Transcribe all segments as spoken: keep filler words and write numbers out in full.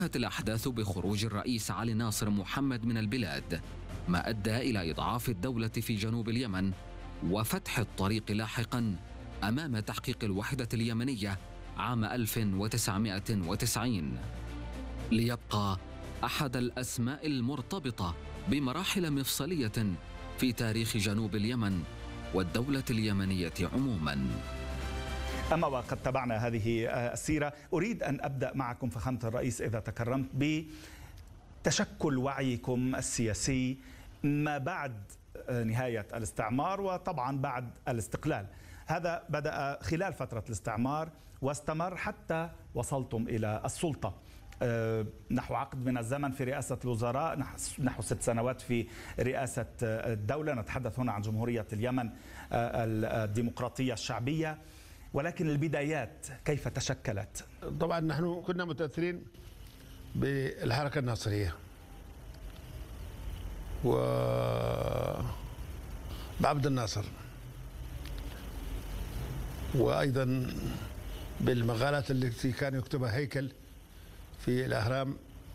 انتهت الأحداث بخروج الرئيس علي ناصر محمد من البلاد، ما أدى إلى إضعاف الدولة في جنوب اليمن وفتح الطريق لاحقاً أمام تحقيق الوحدة اليمنية عام ألف وتسعمائة وتسعين، ليبقى أحد الأسماء المرتبطة بمراحل مفصلية في تاريخ جنوب اليمن والدولة اليمنية عموماً. أما وقد تابعنا هذه السيرة، أريد أن أبدأ معكم فخامة الرئيس إذا تكرمت بتشكل وعيكم السياسي ما بعد نهاية الاستعمار وطبعا بعد الاستقلال. هذا بدأ خلال فترة الاستعمار واستمر حتى وصلتم إلى السلطة، نحو عقد من الزمن في رئاسة الوزراء، نحو ست سنوات في رئاسة الدولة. نتحدث هنا عن جمهورية اليمن الديمقراطية الشعبية، ولكن البدايات كيف تشكلت؟ طبعا نحن كنا متأثرين بالحركة الناصرية وبعبد الناصر، وأيضا بالمقالات التي كان يكتبها هيكل في الأهرام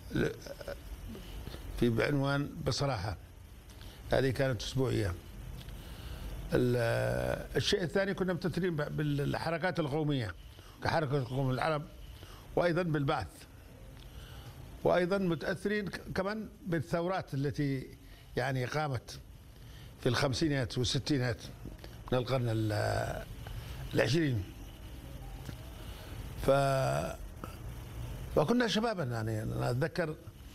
في بعنوان بصراحة، هذه كانت أسبوعية. الشيء الثاني كنا متأثرين بالحركات القومية كحركة القوم العرب، وأيضا بالبعث، وأيضا متأثرين كمان بالثورات التي يعني قامت في الخمسينات والستينات من القرن العشرين. ف وكنا شبابا، يعني أنا أتذكر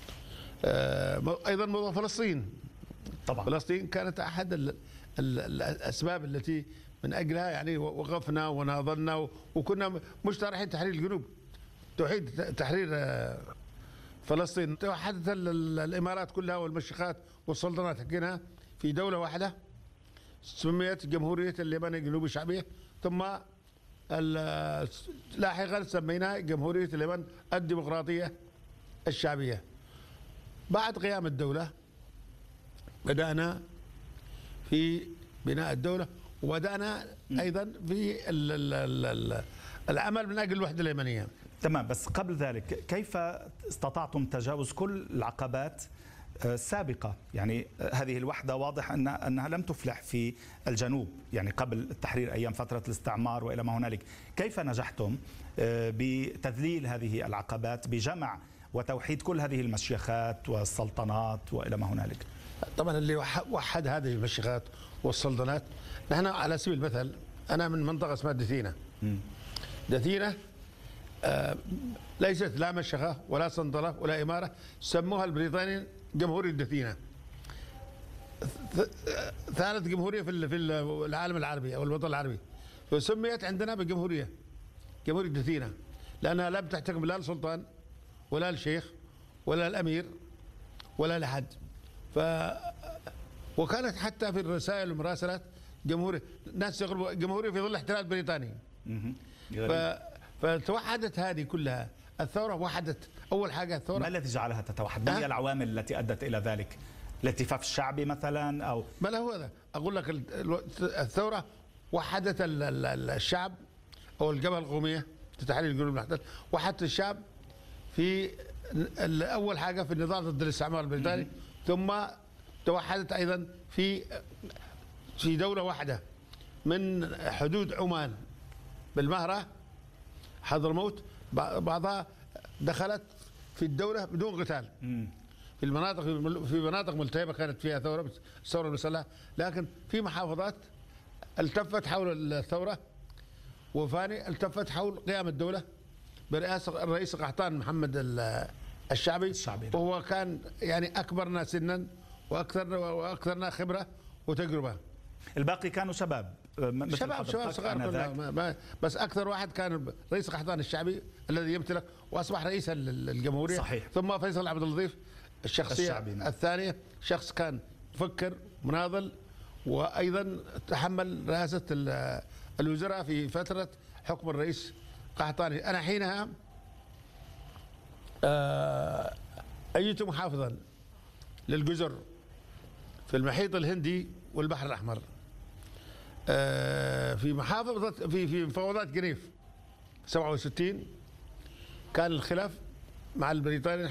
أيضا موضوع فلسطين. طبعا فلسطين كانت أحد الأسباب التي من أجلها يعني وقفنا وناضلنا، وكنا مش طارحين تحرير الجنوب، توحيد تحرير فلسطين. توحدت الإمارات كلها والمشيخات والسلطنات حقنا في دولة واحدة سميت جمهورية اليمن الجنوبية الشعبية، ثم لاحقا سميناها جمهورية اليمن الديمقراطية الشعبية. بعد قيام الدولة بدأنا في بناء الدولة، وبدأنا أيضا في العمل من أجل الوحدة اليمنية. تمام، بس قبل ذلك كيف استطعتم تجاوز كل العقبات السابقة؟ يعني هذه الوحدة واضح أن أنها لم تفلح في الجنوب، يعني قبل التحرير أيام فترة الاستعمار وإلى ما هنالك. كيف نجحتم بتذليل هذه العقبات بجمع وتوحيد كل هذه المشيخات والسلطنات وإلى ما هنالك؟ طبعا اللي وحد هذه المشيخات والسلطنات، نحن على سبيل المثل أنا من منطقة اسمها دثينة. دثينة آه ليست لا مشيخة ولا سلطنة ولا إمارة، سموها البريطانيين جمهورية دثينة، ثالث جمهورية في في العالم العربي أو الوطن العربي، وسميت عندنا بجمهورية جمهورية دثينة لأنها لم تحتكم لا السلطان ولا الشيخ ولا الأمير ولا لحد. ف وكانت حتى في الرسائل والمراسلات جمهورية، ناس يقولوا جمهورية في ظل احتلال بريطاني. ف... فتوحدت هذه كلها. الثورة وحدت أول حاجة الثورة. ما الذي جعلها تتوحد؟ ما هي العوامل التي أدت إلى ذلك؟ الالتفاف الشعبي مثلا أو ما لا هو هذا أقول لك. الثورة وحدت الشعب أو الجبهة القومية تتحرير الجنوب المحتل، وحدت الشعب في أول حاجة في النضال ضد الاستعمار البريطاني، ثم توحدت أيضا في في دولة واحدة من حدود عمان بالمهرة حضرموت، بعضها دخلت في الدولة بدون قتال. في المناطق في مناطق ملتهبة كانت فيها ثورة، الثورة المسلحة، لكن في محافظات التفت حول الثورة، وفاني التفت حول قيام الدولة برئاسة الرئيس قحطان محمد الشعبي, الشعبي وهو كان يعني أكبرنا سنا وأكثرنا وأكثرنا خبرة وتجربة. الباقي كانوا شباب شباب شباب صغار، بس أكثر واحد كان رئيس قحطان الشعبي الذي يمتلك وأصبح رئيس الجمهورية. صحيح. ثم فيصل عبد اللطيف الشخصية الثانية، شخص كان مفكر مناضل، وأيضا تحمل رئاسة الوزراء في فترة حكم الرئيس قحطاني. أنا حينها أيت محافظا للجزر في المحيط الهندي والبحر الأحمر، في محافظة في في مفاوضات جنيف سبعة وستين كان الخلاف مع البريطاني